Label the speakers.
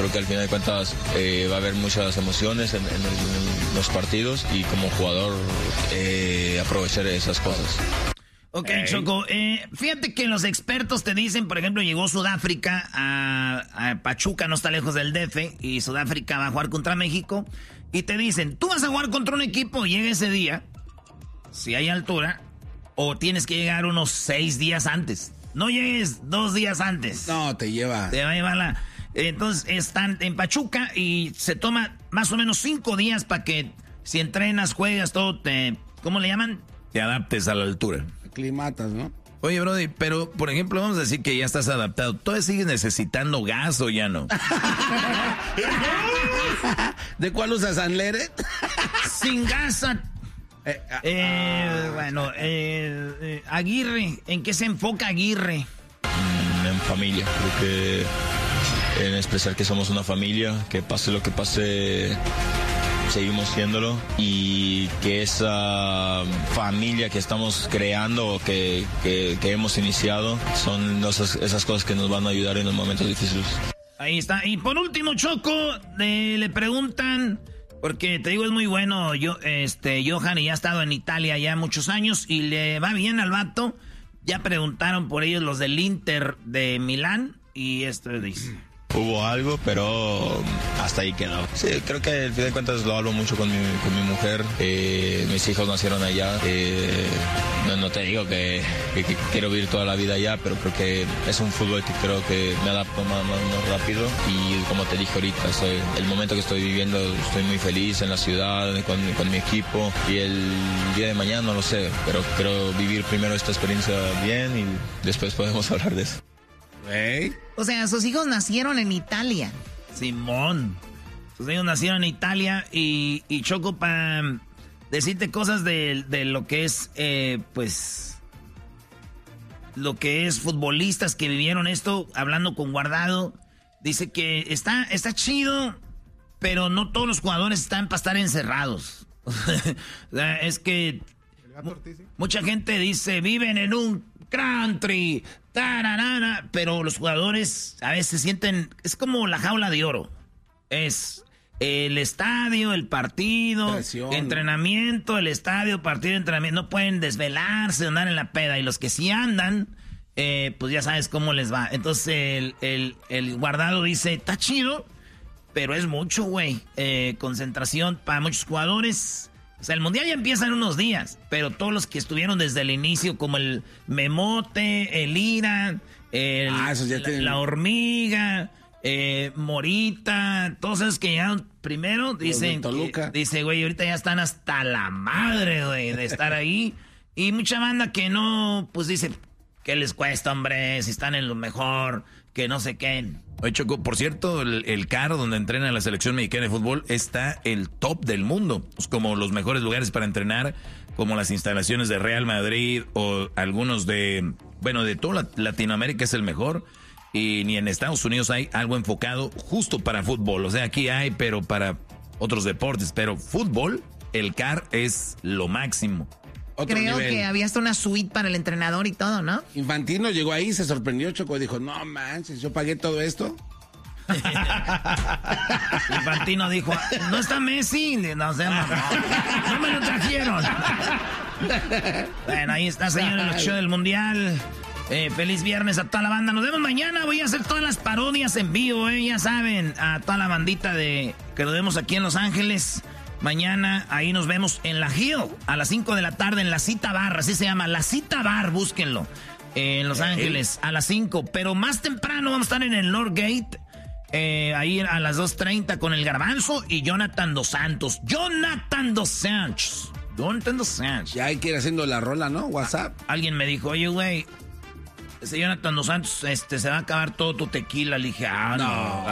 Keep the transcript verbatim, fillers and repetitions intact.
Speaker 1: creo que al final de cuentas eh, va a haber muchas emociones en, en, el, en los partidos y como jugador eh, aprovechar esas cosas.
Speaker 2: Ok, Choco, eh, fíjate que los expertos te dicen, por ejemplo, llegó Sudáfrica a, a Pachuca, no está lejos del D F, y Sudáfrica va a jugar contra México, y te dicen, tú vas a jugar contra un equipo, llega ese día, si hay altura, o tienes que llegar unos seis días antes. No llegues dos días antes.
Speaker 3: No, te lleva.
Speaker 2: Te va a llevar la... Entonces están en Pachuca y se toma más o menos cinco días para que si entrenas, juegas, todo, te... ¿Cómo le llaman?
Speaker 4: Te adaptes a la altura.
Speaker 3: Aclimatas, ¿no?
Speaker 4: Oye, Brody, pero, por ejemplo, vamos a decir que ya estás adaptado. ¿Todavía sigues necesitando gas o ya no?
Speaker 3: ¿De cuál usas, Anlere?
Speaker 2: Sin gas.
Speaker 3: Eh, ah,
Speaker 2: eh, bueno, eh, eh, Aguirre, ¿en qué se enfoca Aguirre?
Speaker 1: Mm, en familia, creo que en especial que somos una familia, que pase lo que pase, seguimos siéndolo y que esa familia que estamos creando, que, que, que hemos iniciado, son esas, esas cosas que nos van a ayudar en los momentos difíciles.
Speaker 2: Ahí está. Y por último, Choco, eh, le preguntan, porque te digo, es muy bueno, yo, este, Johan, y ya ha estado en Italia ya muchos años y le va bien al vato. Ya preguntaron por ellos los del Inter de Milán y esto dice...
Speaker 1: Hubo algo, pero hasta ahí quedó. Sí, creo que al fin de cuentas lo hablo mucho con mi, con mi mujer. Eh, mis hijos nacieron allá. Eh, no, no te digo que, que, que quiero vivir toda la vida allá, pero creo que es un fútbol que creo que me adapto más, más, más rápido. Y como te dije ahorita, soy, el momento que estoy viviendo, estoy muy feliz en la ciudad, con, con mi equipo. Y el día de mañana no lo sé, pero quiero vivir primero esta experiencia bien y después podemos hablar de eso.
Speaker 3: Hey.
Speaker 2: O sea, sus hijos nacieron en Italia. Simón. Sus hijos nacieron en Italia y, y Choco, para decirte cosas de, de lo que es, eh, pues, lo que es futbolistas que vivieron esto, hablando con Guardado, dice que está, está chido, pero no todos los jugadores están para estar encerrados. O sea, es que mucha gente dice, viven en un country, tararara, pero los jugadores a veces sienten, es como la jaula de oro. Es el estadio, el partido,
Speaker 3: Presión.
Speaker 2: entrenamiento, el estadio, partido, entrenamiento. No pueden desvelarse, andar en la peda. Y los que sí andan, eh, pues ya sabes cómo les va. Entonces el, el, el Guardado dice, está chido, pero es mucho, güey. Eh, concentración para muchos jugadores. O sea, el Mundial ya empieza en unos días, pero todos los que estuvieron desde el inicio, como el Memote, el Ira, el,
Speaker 3: ah, esos ya
Speaker 2: la,
Speaker 3: tienen...
Speaker 2: la Hormiga, eh, Morita, todos esos que llegaron primero, dicen, que, dice, güey, ahorita ya están hasta la madre, güey, de estar ahí. Y mucha banda que no, pues dice, ¿qué les cuesta, hombre? Si están en lo mejor, que no sé qué.
Speaker 4: Oye, Choco, por cierto, el, el C A R, donde entrena la selección mexicana de fútbol, está el top del mundo. Pues como los mejores lugares para entrenar, como las instalaciones de Real Madrid o algunos de, bueno, de toda Latinoamérica es el mejor. Y ni en Estados Unidos hay algo enfocado justo para fútbol. O sea, aquí hay, pero para otros deportes. Pero fútbol, el C A R es lo máximo.
Speaker 3: Otro
Speaker 5: Creo
Speaker 3: nivel.
Speaker 5: que había hasta una suite para el entrenador y todo, ¿no?
Speaker 3: Infantino llegó ahí, se sorprendió, Choco, y dijo, no manches, yo pagué todo esto.
Speaker 2: Infantino dijo, no está Messi, no sé, no, no me lo trajeron. Bueno, ahí está, señores, el show del Mundial. Eh, feliz viernes a toda la banda. Nos vemos mañana. Voy a hacer todas las parodias en vivo, eh, ya saben, a toda la bandita de que nos vemos aquí en Los Ángeles. Mañana ahí nos vemos en La Hill a las cinco de la tarde en La Cita Bar, así se llama, La Cita Bar, búsquenlo, eh, en Los Ángeles a las cinco, pero más temprano vamos a estar en el Northgate, eh, ahí a las dos treinta con el Garbanzo y Jonathan Dos Santos. Jonathan Dos Santos. Jonathan Dos Santos.
Speaker 3: Ya hay que ir haciendo la rola, ¿no? WhatsApp.
Speaker 2: Alguien me dijo, oye, güey, ese Jonathan Dos Santos, este, se va a acabar todo tu tequila. Le dije, ah, no. no.